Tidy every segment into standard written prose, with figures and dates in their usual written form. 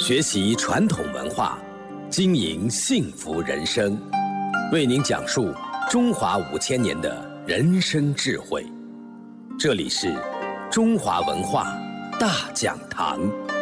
学习传统文化，经营幸福人生，为您讲述中华5000年的人生智慧。这里是中华文化大讲堂。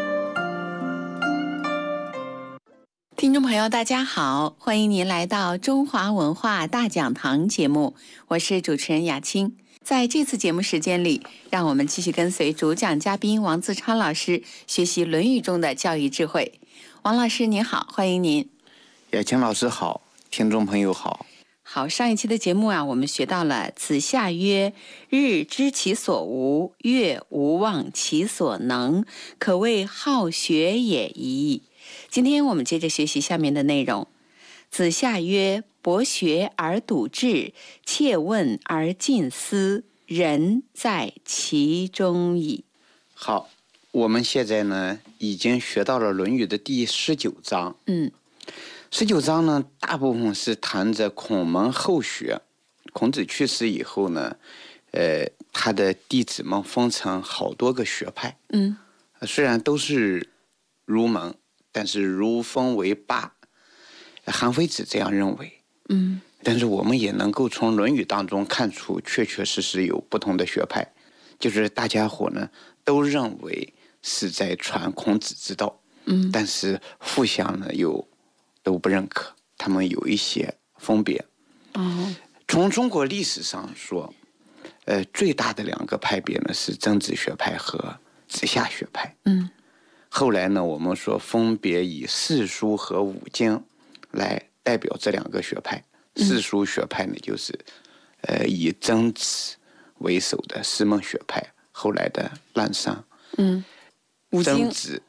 听众朋友大家好，欢迎您来到中华文化大讲堂节目，我是主持人雅青。在这次节目时间里，让我们继续跟随主讲嘉宾王自昌老师学习《论语》中的教育智慧。王老师您好，欢迎您。 雅青老师好，听众朋友好。 好，上一期的节目我们学到了子夏曰：日知其所无，月无忘其所能，可谓好学也已。今天我们接着学习下面的内容。子夏曰：博学而笃志，切问而近思，仁在其中矣。 好，我们现在呢已经学到了《论语》的第19章。19章呢大部分是谈着孔门后学。孔子去世以后呢，他的弟子们分成好多个学派。虽然都是儒门，但是儒分为8，韩非子这样认为。但是我们也能够从《论语》当中看出，确确实实有不同的学派，就是大家伙呢都认为是在传孔子之道，但是互相呢又都不认可，他们有一些分别。从中国历史上说，最大的2个派别呢是曾子学派和子夏学派。后来呢，我们说分别以四书和五经来代表这2个学派。四书学派呢，就是以曾子为首的师门学派，后来的滥觞。曾子，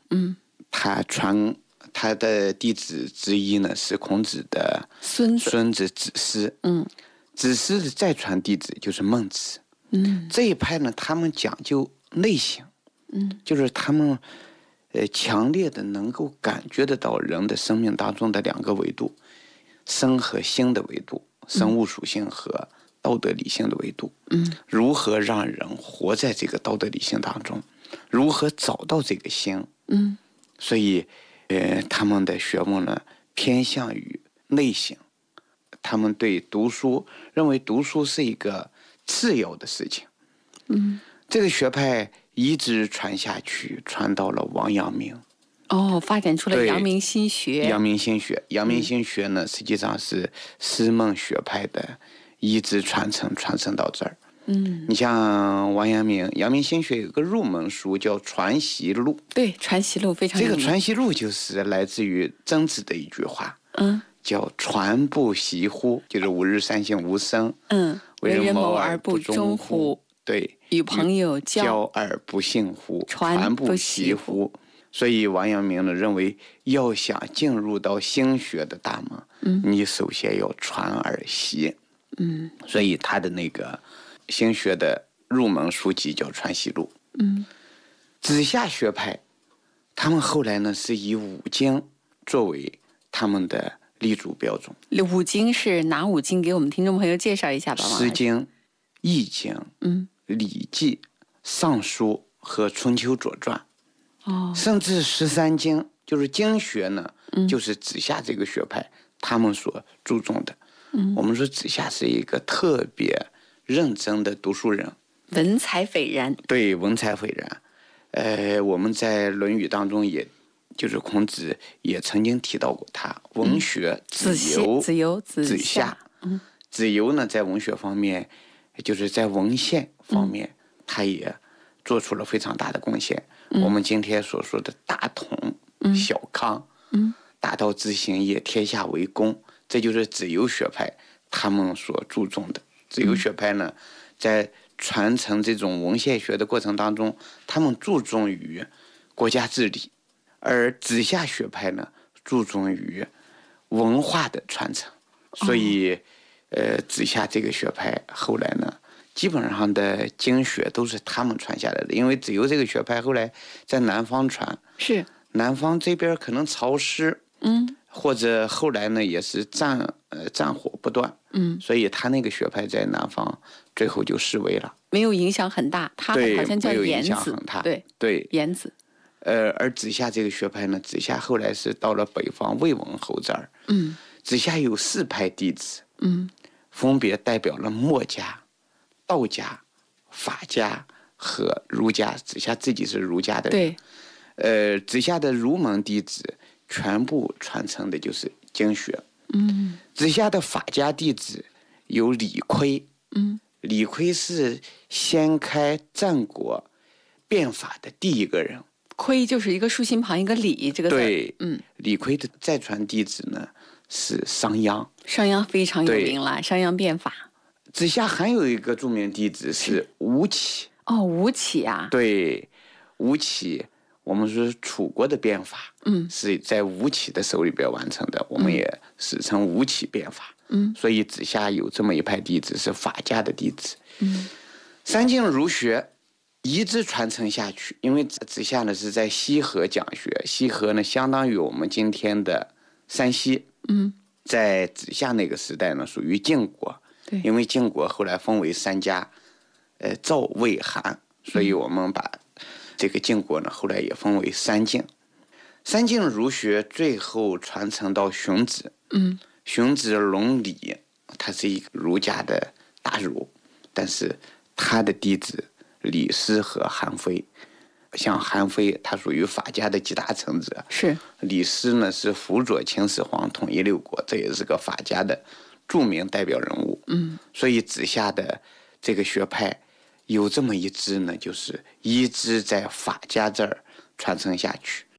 他的弟子之一呢是孔子的孙子子思。子思的再传弟子就是孟子。这一派呢，他们讲究内省，就是他们强烈的能够感觉得到人的生命当中的2个维度，生和心的维度，生物属性和道德理性的维度。如何让人活在这个道德理性当中，如何找到这个心。所以他们的学问呢偏向于内省，他们对读书认为读书是一个次要的事情。这个学派一直传下去，传到了王阳明。 发展出了阳明心学。阳明心学呢，实际上是师门学派的一直传承到这儿。你像阳明心学有个入门书叫《传习录》。对，《传习录》非常有名。这个《传习录》就是来自于曾子的一句话，叫“传不习乎”，就是吾日三省吾身。为人谋而不忠乎？对， 与朋友交而不信乎？传不习乎？所以王阳明呢认为，要想进入到心学的大门，你首先要传而习。所以他的那个心学的入门书籍叫《传习录》。子夏学派，他们后来呢是以五经作为他们的立足标准。 五经是哪5经？给我们听众朋友介绍一下吧。 诗经、易经、礼记、尚书和春秋左传。甚至13经，就是经学呢，就是子夏这个学派他们所注重的。我们说子夏是一个特别认真的读书人， 文采斐然。 对，文采斐然。我们在《论语》当中就是孔子也曾经提到过他，文学子游、子夏。子游呢，在文学方面，就是在文献方面，他也做出了非常大的贡献。我们今天所说的大同、小康，大道之行也，天下为公，这就是子游学派他们所注重的。子游学派呢，在传承这种文献学的过程当中，他们注重于国家治理，而子夏学派呢，注重于文化的传承。所以子夏这个学派后来呢，基本上的经学都是他们传下来的。因为子游这个学派后来在南方传，是南方这边可能潮湿，或者后来呢也是战火不断，所以他那个学派在南方最后就式微了， 没有影响很大。他好像叫颜子， 对， 颜子。 而子夏这个学派呢，子夏后来是到了北方魏文侯这儿。子夏有4派弟子。分别代表了墨家、道家、法家和儒家。子夏自己是儒家的人。 对。 子夏的儒门弟子全部传承的就是经学。子夏的法家弟子有李悝。李悝是掀开战国变法的第一个人。 悝就是一个竖心旁一个李这个字。 对。李悝的再传弟子呢是商鞅。 商鞅非常有名了，商鞅变法。 子夏还有一个著名弟子是吴起。 吴起啊。 对，吴起，我们说楚国的变法，是在吴起的手里边完成的，我们也史称吴起变法。所以子夏有这么一派弟子是法家的弟子。三晋儒学一直传承下去，因为子夏呢是在西河讲学，西河呢相当于我们今天的山西。在子夏那个时代呢，属于晋国。因为晋国后来分为3家，赵、魏、韩，所以我们把这个晋国呢，后来也分为3晋。三晋儒学最后传承到荀子。荀子伦理，他是一个儒家的大儒，但是他的弟子李斯和韩非。像韩非，他属于法家的集大成者。 是。 李斯呢是辅佐秦始皇统一6国，这也是个法家的著名代表人物。所以子夏的这个学派有这么一支呢，就是一直在法家这儿传承下去。